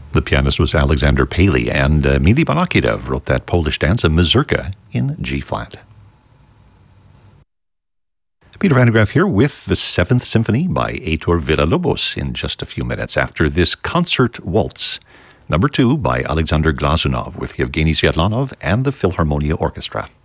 The pianist was Alexander Paley, and Mili Balakirev wrote that Polish dance, a mazurka in G-flat. Peter Van de Graaff here with the 7th Symphony by Heitor Villa-Lobos in just a few minutes after this concert waltz, number 2 by Alexander Glazunov with Yevgeny Sviatlanov and the Philharmonia Orchestra.